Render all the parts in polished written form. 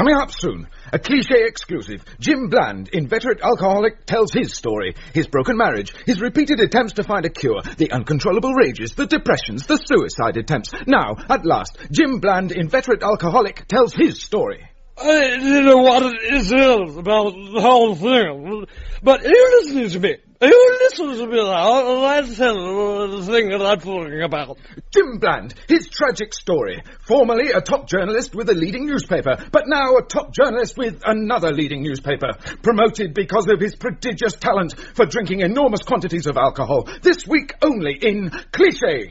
Coming up soon, a cliché exclusive. Jim Bland, inveterate alcoholic, tells his story. His broken marriage, his repeated attempts to find a cure, the uncontrollable rages, the depressions, the suicide attempts. Now, at last, Jim Bland, inveterate alcoholic, tells his story. I don't know what it is about the whole thing, but you listen to me. You listen to me now, and I tell you the thing that I'm talking about. Jim Bland, his tragic story. Formerly a top journalist with a leading newspaper, but now a top journalist with another leading newspaper. Promoted because of his prodigious talent for drinking enormous quantities of alcohol. This week only in Cliché.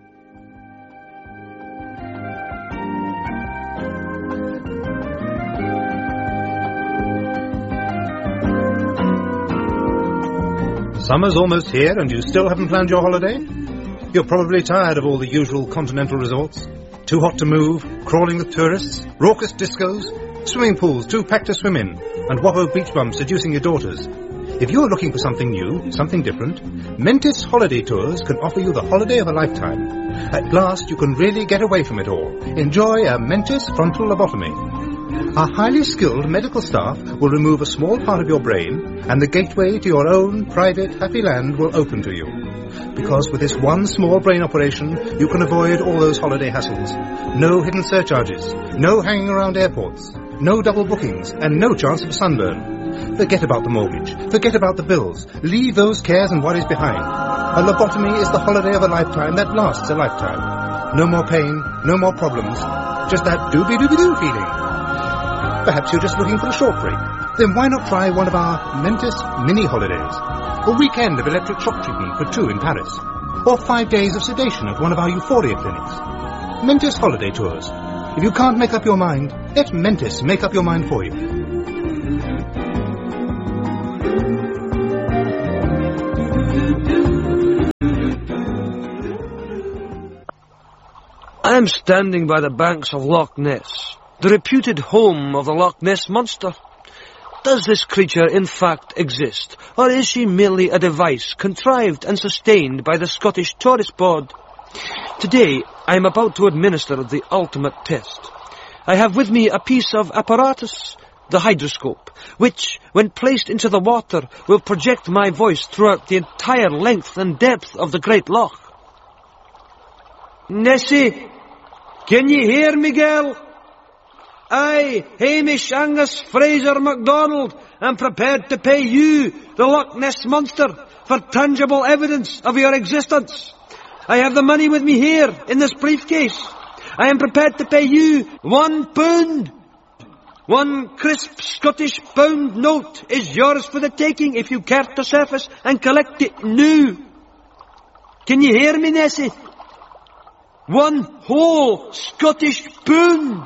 Summer's almost here and you still haven't planned your holiday? You're probably tired of all the usual continental resorts. Too hot to move, crawling with tourists, raucous discos, swimming pools too packed to swim in, and Wappo beach bums seducing your daughters. If you're looking for something new, something different, Mentis Holiday Tours can offer you the holiday of a lifetime. At last you can really get away from it all. Enjoy a Mentis frontal lobotomy. Our highly skilled medical staff will remove a small part of your brain, and the gateway to your own private happy land will open to you. Because with this one small brain operation, you can avoid all those holiday hassles. No hidden surcharges, no hanging around airports, no double bookings, and no chance of sunburn. Forget about the mortgage, forget about the bills, leave those cares and worries behind. A lobotomy is the holiday of a lifetime that lasts a lifetime. No more pain, no more problems, just that doobie-doobie-doo feeling. Perhaps you're just looking for a short break. Then why not try one of our Mentis mini holidays? A weekend of electric shock treatment for 2 in Paris. Or 5 days of sedation at one of our Euphoria clinics. Mentis Holiday Tours. If you can't make up your mind, let Mentis make up your mind for you. I am standing by the banks of Loch Ness, the reputed home of the Loch Ness Monster. Does this creature in fact exist, or is she merely a device contrived and sustained by the Scottish Tourist Board? Today, I am about to administer the ultimate test. I have with me a piece of apparatus, the hydroscope, which, when placed into the water, will project my voice throughout the entire length and depth of the Great Loch. Nessie, can you hear me, girl? I, Hamish Angus Fraser MacDonald, am prepared to pay you, the Loch Ness Monster, for tangible evidence of your existence. I have the money with me here, in this briefcase. I am prepared to pay you £1. 1 crisp Scottish pound note is yours for the taking if you care to surface and collect it now. Can you hear me, Nessie? 1 whole Scottish pound.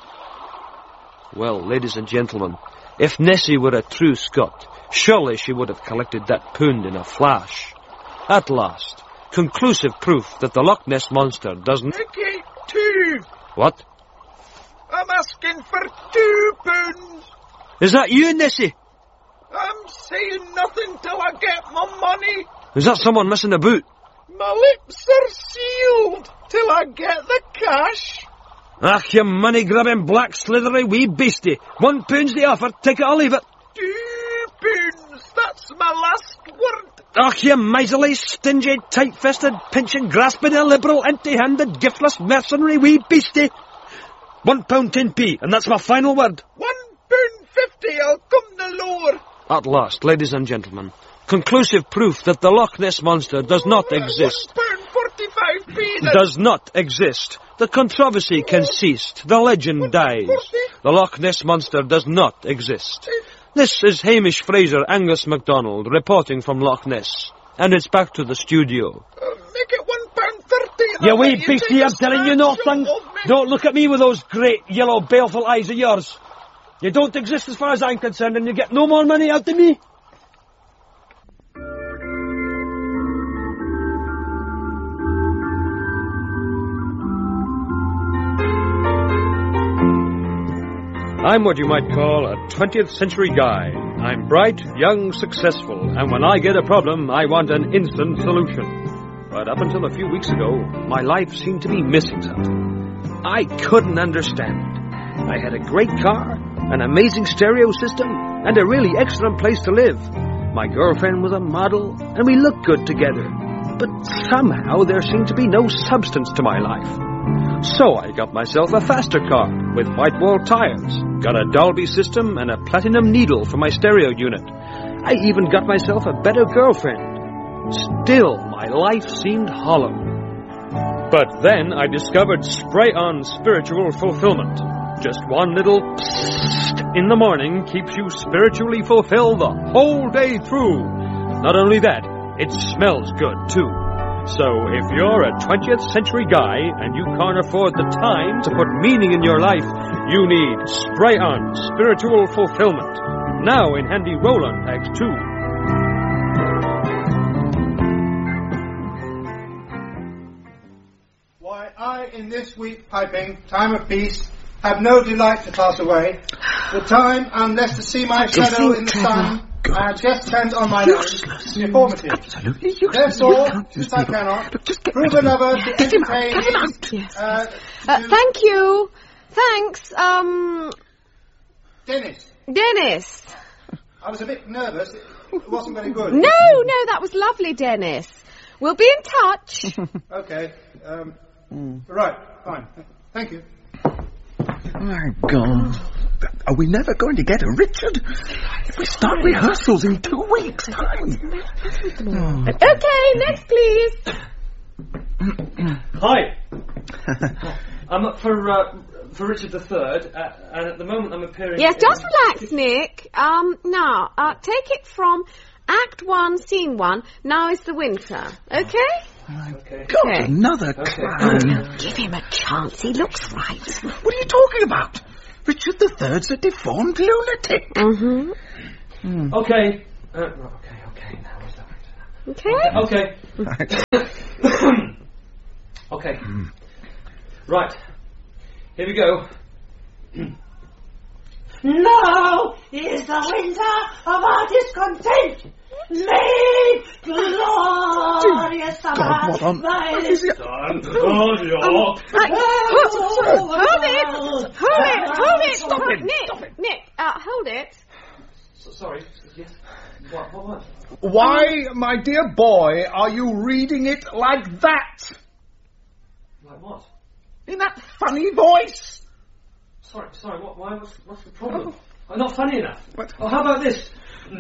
Well, ladies and gentlemen, if Nessie were a true Scot, surely she would have collected that pound in a flash. At last, conclusive proof that the Loch Ness Monster doesn't... Okay, 2. What? I'm asking for £2. Is that you, Nessie? I'm saying nothing till I get my money. Is that someone missing a boot? My lips are sealed till I get the cash. Ach, you money-grabbing, black, slithery wee beastie. £1's the offer, take it or leave it. £2, that's my last word. Ach, you miserly, stingy, tight-fisted, pinching, grasping, illiberal, empty-handed, giftless, mercenary wee beastie. £1 10p, and that's my final word. £1.50, I'll come no lower. At last, ladies and gentlemen, conclusive proof that the Loch Ness Monster does not exist. £1.45p. Does not exist. The controversy can cease. The legend dies. The Loch Ness Monster does not exist. This is Hamish Fraser Angus MacDonald reporting from Loch Ness. And it's back to the studio. Make it £1.30. You wee beastie, I'm telling you nothing. Don't look at me with those great yellow baleful eyes of yours. You don't exist as far as I'm concerned, and you get no more money out of me. I'm what you might call a 20th century guy. I'm bright, young, successful, and when I get a problem, I want an instant solution. But up until a few weeks ago, my life seemed to be missing something. I couldn't understand it. I had a great car, an amazing stereo system, and a really excellent place to live. My girlfriend was a model, and we looked good together. But somehow there seemed to be no substance to my life. So I got myself a faster car with white wall tires, got a Dolby system and a platinum needle for my stereo unit. I even got myself a better girlfriend. Still, my life seemed hollow. But then I discovered Spray-On Spiritual Fulfillment. Just one little psst in the morning keeps you spiritually fulfilled the whole day through. Not only that, it smells good too. So if you're a 20th century guy and you can't afford the time to put meaning in your life, you need Spray-On Spiritual Fulfillment. Now in handy roll-on packs too. Why, I in this week piping, time of peace, have no delight to pass away. The time, unless to see my shadow in the sun, I have just turned on my nose. Deformity. Absolutely useless. Therefore, since I cannot, prove another to entertain me. Thank you. Thanks, Dennis. I was a bit nervous. It wasn't very good. No, that was lovely, Dennis. We'll be in touch. Okay. Right, fine. Thank you. My God. Are we never going to get a Richard? We start rehearsals in 2 weeks' time. Okay, next please. Hi. I'm up for Richard III, and at the moment I'm appearing... Yes, just relax, Nick. Now, take it from Act 1, Scene 1. Now is the winter. Okay? Okay. God, Okay. another clown. Give him a chance. He looks right. What are you talking about? Richard III's a deformed lunatic. Mm-hmm. Okay. Okay. Now is that Okay? Okay. Okay. Right. Here we go. Now is the winter of our discontent. Made glorious summer. God, what on earth is it? Hold it. Stop it. Nick, hold it. Sorry. Yes. What? Why, my dear boy, are you reading it like that? Like what? In that funny voice? Sorry. What's the problem? I'm not funny enough. What? Oh, how about this? No,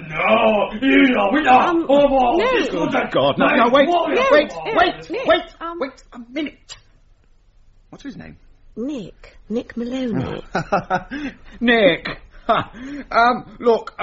God, no, wait a minute. What's his name? Nick Maloney. Nick. Look,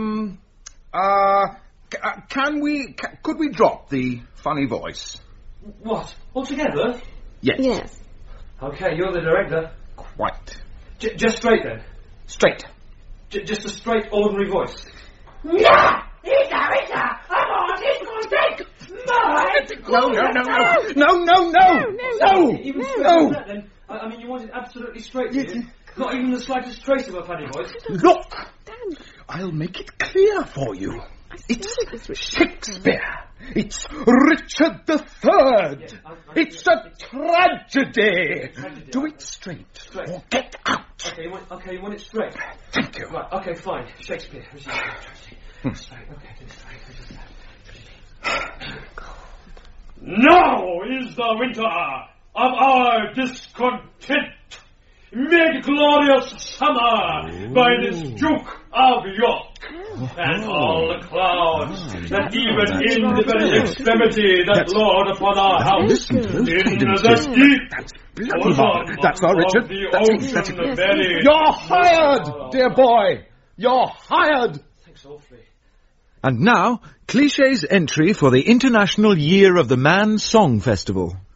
could we drop the funny voice? What? Altogether? Yes. Okay, you're the director. Quite. Just straight then? Straight. Just a straight, ordinary voice? No! He's the winter of our discontent. No. Even straight as that, then? I mean, you want it absolutely straight, did you? Not even the slightest trace of a funny voice? Look! I'll make it clear for you. It's Shakespeare. It's Richard III. It's a tragedy. Do it straight. Or get out. Okay, you want it straight? Thank you. Right, okay, fine. Shakespeare. Straight, okay, Now is the winter of our discontent, made glorious summer by this Duke of York, and all the clouds that even in the very extremity that lord upon our house, in the deep bosom That's our Richard. of the That's ocean very... You're hired, dear boy. You're hired. Thanks awfully. And now, Cliché's entry for the International Year of the Man Song Festival.